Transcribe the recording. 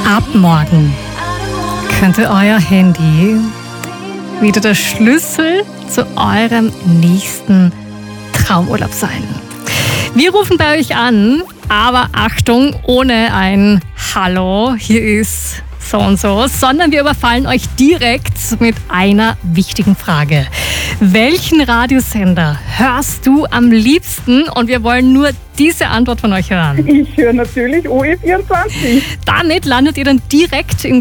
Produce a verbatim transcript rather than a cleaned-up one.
Ab morgen könnte euer Handy wieder der Schlüssel zu eurem nächsten Traumurlaub sein. Wir rufen bei euch an, aber Achtung, ohne ein Hallo, hier ist so und so, sondern wir überfallen euch direkt mit einer wichtigen Frage. Welchen Radiosender hörst du am liebsten? Und wir wollen nur diese Antwort von euch hören. Ich höre natürlich O E vierundzwanzig. Damit landet ihr dann direkt im